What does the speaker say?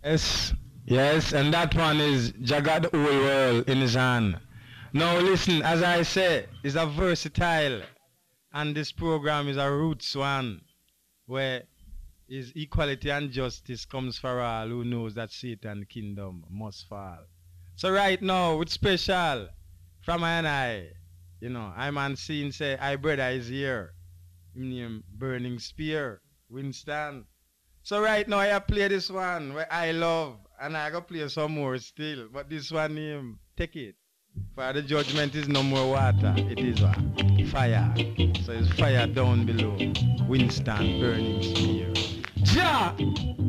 Yes, yes, and that one is Jagat the whole world in his hand. Now listen, as I say, it's a versatile, and this program is a roots one, where is equality and justice comes for all who knows that Satan kingdom must fall. So right now, it's special from I and I'm on scene say, I brother is here. Him name Burning Spear, Winston. So right now I play this one where I love and I go play some more still. But this one name, take it. For the judgment is no more water, it is what? Fire. So it's fire down below. Winston Burning Spear. Ja!